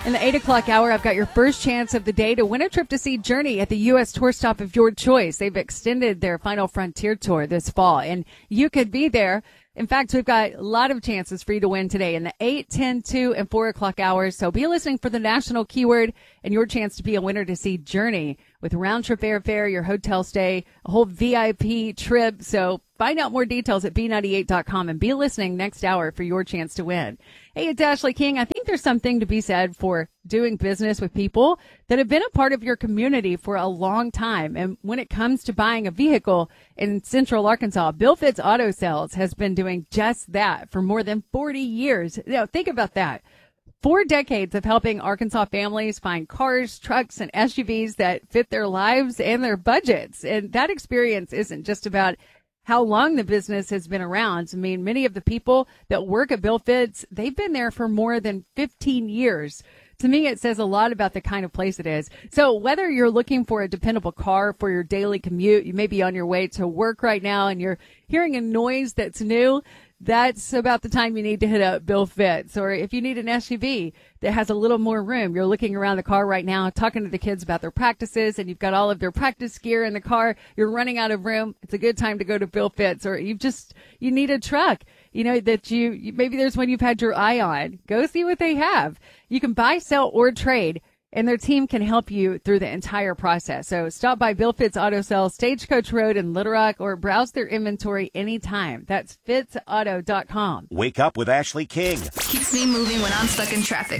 In the 8 o'clock hour, I've got your first chance of the day to win a trip to see Journey at the U.S. tour stop of your choice. They've extended their Final Frontier tour this fall, and you could be there. In fact, we've got a lot of chances for you to win today in the 8, 10, 2, and 4 o'clock hours. So be listening for the national keyword and your chance to be a winner to see Journey with round-trip airfare, your hotel stay, a whole VIP trip. So find out more details at B98.com and be listening next hour for your chance to win. Hey, it's Ashley King. I think there's something to be said for doing business with people that have been a part of your community for a long time. And when it comes to buying a vehicle in Central Arkansas, Bill Fitz Auto Sales has been doing just that for more than 40 years. You know, think about that. 4 decades of helping Arkansas families find cars, trucks, and SUVs that fit their lives and their budgets. And that experience isn't just about how long the business has been around. I mean, many of the people that work at Bill Fitz, they've been there for more than 15 years. To me, it says a lot about the kind of place it is. So whether you're looking for a dependable car for your daily commute, you may be on your way to work right now and you're hearing a noise that's new, that's about the time you need to hit up Bill Fitz. Or if you need an SUV that has a little more room, you're looking around the car right now, talking to the kids about their practices, and you've got all of their practice gear in the car, you're running out of room, it's a good time to go to Bill Fitz. Or you need a truck, you know, that you maybe there's one you've had your eye on. Go see what they have. You can buy, sell, or trade, and their team can help you through the entire process. So stop by Bill Fitz Auto Sales, Stagecoach Road in Little Rock, or browse their inventory anytime. That's fitzauto.com. Wake up with Ashley King. Keeps me moving when I'm stuck in traffic.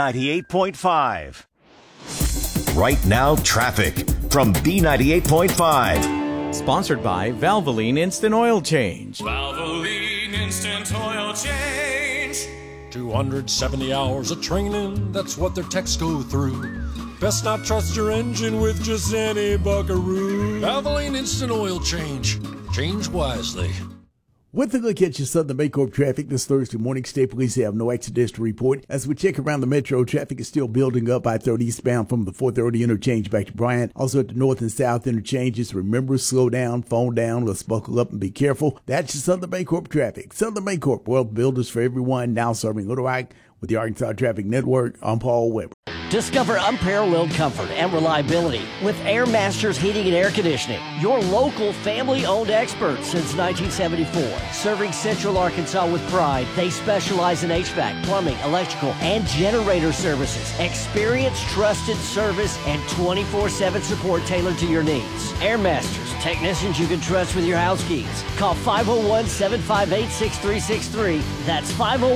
B98.5. Right now, traffic from B98.5. Sponsored by Valvoline Instant Oil Change. Valvoline Instant Oil Change. 270 hours of training, that's what their techs go through. Best not trust your engine with just any buckaroo. Valvoline Instant Oil Change. Change wisely. With a look at your Southern Baycorp traffic this Thursday morning, State Police have no accidents to report. As we check around the metro, traffic is still building up. I-30 eastbound from the 430 interchange back to Bryant. Also at the north and south interchanges, remember, slow down, phone down, let's buckle up and be careful. That's your Southern Baycorp traffic. Southern Baycorp, wealth builders for everyone, now serving Little Rock. With the Arkansas Traffic Network, I'm Paul Weber. Discover unparalleled comfort and reliability with Air Masters Heating and Air Conditioning, your local family-owned experts since 1974. Serving Central Arkansas with pride, they specialize in HVAC, plumbing, electrical, and generator services. Experienced, trusted service, and 24/7 support tailored to your needs. Air Masters, technicians you can trust with your house keys. Call 501-758-6363. That's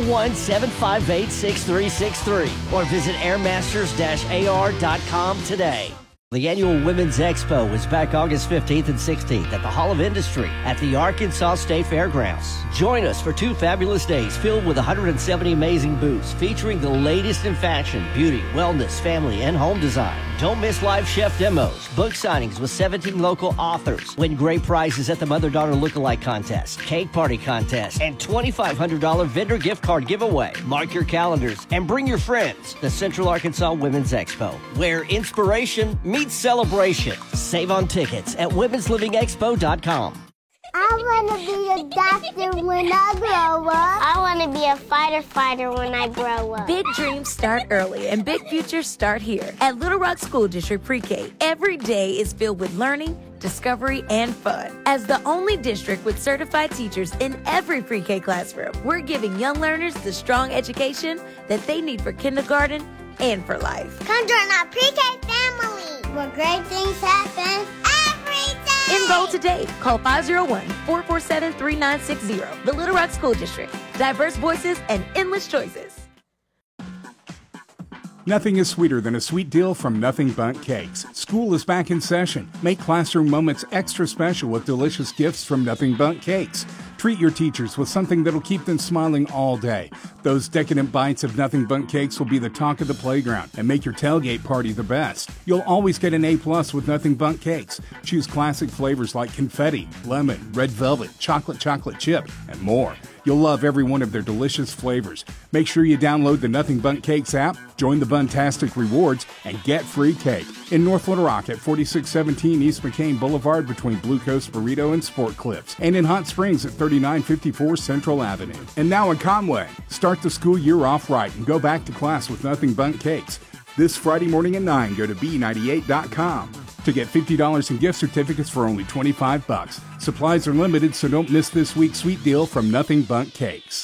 501-758-6363. Or visit airmasters-ar.com today. The annual Women's Expo is back August 15th and 16th at the Hall of Industry at the Arkansas State Fairgrounds. Join us for 2 fabulous days filled with 170 amazing booths featuring the latest in fashion, beauty, wellness, family, and home design. Don't miss live chef demos, book signings with 17 local authors, win great prizes at the Mother-Daughter Lookalike Contest, Cake Party Contest, and $2,500 vendor gift card giveaway. Mark your calendars and bring your friends. The Central Arkansas Women's Expo, where inspiration meets celebration. Save on tickets at womenslivingexpo.com. I want to be a doctor when I grow up. I want to be a fighter when I grow up. Big dreams start early and big futures start here. At Little Rock School District Pre-K, every day is filled with learning, discovery, and fun. As the only district with certified teachers in every pre-K classroom, we're giving young learners the strong education that they need for kindergarten and for life. Come join our pre-K family, where great things happen every day. Enroll today. Call 501-447-3960. The Little Rock School District. Diverse voices and endless choices. Nothing is sweeter than a sweet deal from Nothing Bundt Cakes. School is back in session. Make classroom moments extra special with delicious gifts from Nothing Bundt Cakes. Treat your teachers with something that'll keep them smiling all day. Those decadent bites of Nothing Bundt Cakes will be the talk of the playground and make your tailgate party the best. You'll always get an A+ with Nothing Bundt Cakes. Choose classic flavors like confetti, lemon, red velvet, chocolate chip, and more. You'll love every one of their delicious flavors. Make sure you download the Nothing Bundt Cakes app, join the Buntastic Rewards, and get free cake. In North Little Rock at 4617 East McCain Boulevard between Blue Coast Burrito and Sport Clips. And in Hot Springs at 3954 Central Avenue. And now in Conway, start the school year off right and go back to class with Nothing Bundt Cakes. This Friday morning at 9, go to B98.com to get $50 in gift certificates for only $25. Supplies are limited, so don't miss this week's sweet deal from Nothing Bundt Cakes.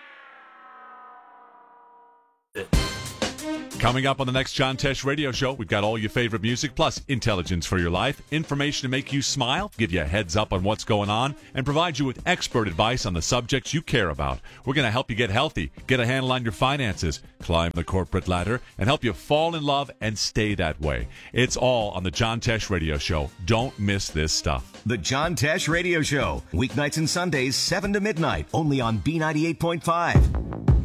Coming up on the next John Tesh Radio Show, we've got all your favorite music, plus intelligence for your life, information to make you smile, give you a heads up on what's going on, and provide you with expert advice on the subjects you care about. We're going to help you get healthy, get a handle on your finances, climb the corporate ladder, and help you fall in love and stay that way. It's all on the John Tesh Radio Show. Don't miss this stuff. The John Tesh Radio Show, weeknights and Sundays, 7 to midnight, only on B98.5.